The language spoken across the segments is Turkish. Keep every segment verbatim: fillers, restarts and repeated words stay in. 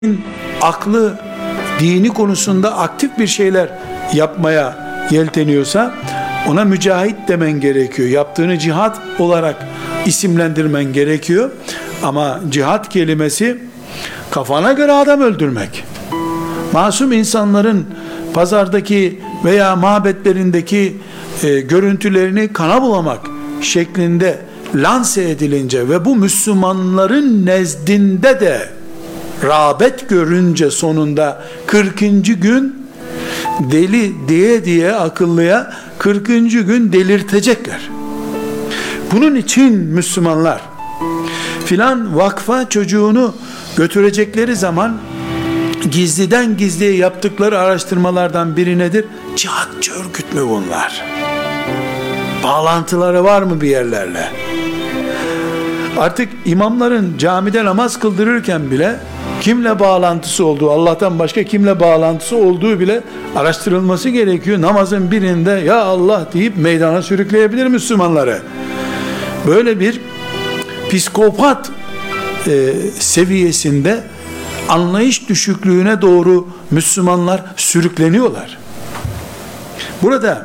aklı dini konusunda aktif bir şeyler yapmaya yelteniyorsa ona mücahit demen gerekiyor. Yaptığını cihat olarak isimlendirmen gerekiyor. Ama cihat kelimesi kafana göre adam öldürmek. Masum insanların pazardaki veya mabetlerindeki e, görüntülerini kana bulamak şeklinde lanse edilince ve bu Müslümanların nezdinde de rağbet görünce sonunda kırkıncı gün deli diye diye akıllıya kırkıncı gün delirtecekler. Bunun için Müslümanlar filan vakfa çocuğunu götürecekleri zaman gizliden gizliye yaptıkları araştırmalardan biri nedir? Cihatçı örgüt mü bunlar? Bağlantıları var mı bir yerlerle? Artık imamların camide namaz kıldırırken bile kimle bağlantısı olduğu, Allah'tan başka kimle bağlantısı olduğu bile araştırılması gerekiyor. Namazın birinde ya Allah deyip meydana sürükleyebilir Müslümanları. Böyle bir psikopat e, seviyesinde anlayış düşüklüğüne doğru Müslümanlar sürükleniyorlar. Burada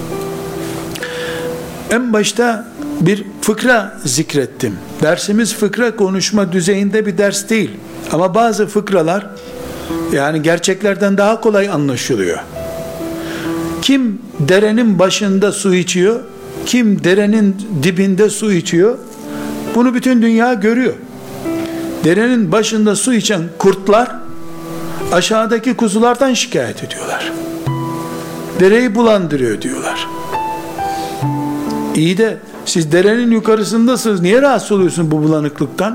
en başta bir fıkra zikrettim. Dersimiz fıkra konuşma düzeyinde bir ders değil. Ama bazı fıkralar yani gerçeklerden daha kolay anlaşılıyor. Kim derenin başında su içiyor, kim derenin dibinde su içiyor, bunu bütün dünya görüyor. Derenin başında su içen kurtlar aşağıdaki kuzulardan şikayet ediyorlar. Dereyi bulandırıyor diyorlar. İyi de siz derenin yukarısındasınız, niye rahatsız oluyorsun bu bulanıklıktan?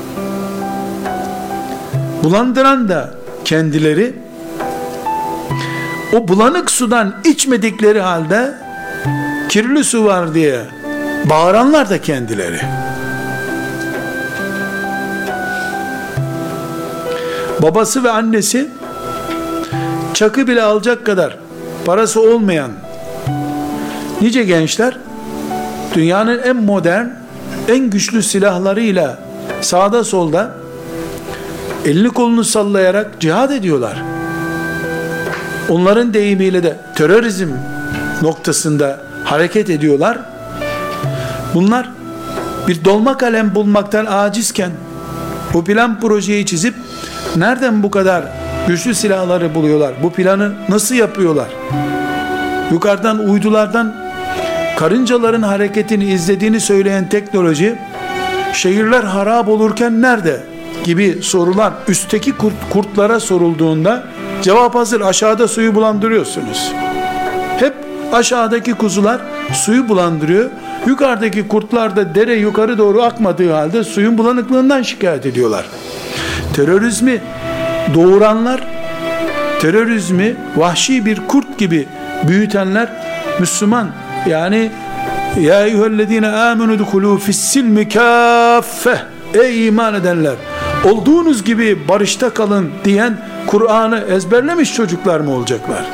Bulandıran da kendileri, o bulanık sudan içmedikleri halde kirli su var diye bağıranlar da kendileri. Babası ve annesi çakı bile alacak kadar parası olmayan nice gençler dünyanın en modern, en güçlü silahlarıyla sağda solda elini kolunu sallayarak cihad ediyorlar. Onların deyimiyle de terörizm noktasında hareket ediyorlar. Bunlar bir dolma kalem bulmaktan acizken bu plan projeyi çizip nereden bu kadar güçlü silahları buluyorlar? Bu planı nasıl yapıyorlar? Yukarıdan uydulardan karıncaların hareketini izlediğini söyleyen teknoloji, şehirler harap olurken nerede gibi sorular üstteki kurt, kurtlara sorulduğunda cevap hazır, aşağıda suyu bulandırıyorsunuz. Hep aşağıdaki kuzular suyu bulandırıyor, yukarıdaki kurtlar da dere yukarı doğru akmadığı halde suyun bulanıklığından şikayet ediyorlar. Terörizmi doğuranlar, terörizmi vahşi bir kurt gibi büyütenler Müslüman. Yani ya eyyühellezine amenu dukhulu fissilmi kaffe, ey iman edenler olduğunuz gibi barışta kalın diyen Kur'an'ı ezberlemiş çocuklar mı olacaklar?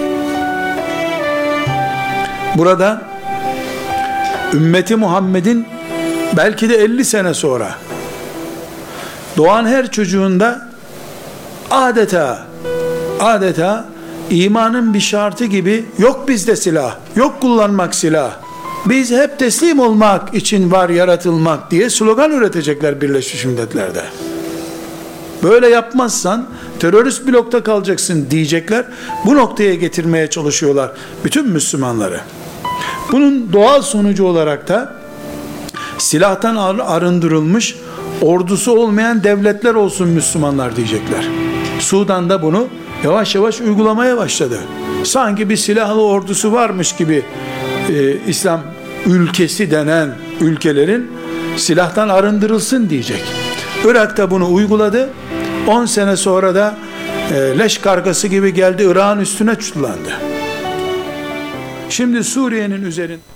Burada ümmeti Muhammed'in belki de elli sene sonra doğan her çocuğunda adeta adeta imanın bir şartı gibi yok bizde silah, yok kullanmak silah, biz hep teslim olmak için var yaratılmak diye slogan üretecekler Birleşmiş Milletler'de. Böyle yapmazsan terörist blokta kalacaksın diyecekler. Bu noktaya getirmeye çalışıyorlar bütün Müslümanları. Bunun doğal sonucu olarak da silahtan arındırılmış ordusu olmayan devletler olsun Müslümanlar diyecekler. Sudan'da bunu yavaş yavaş uygulamaya başladı. Sanki bir silahlı ordusu varmış gibi e, İslam ülkesi denen ülkelerin silahtan arındırılsın diyecek. Irak'ta bunu uyguladı. on sene sonra da e, leş kargası gibi geldi, Irak'ın üstüne çullandı. Şimdi Suriye'nin üzerinde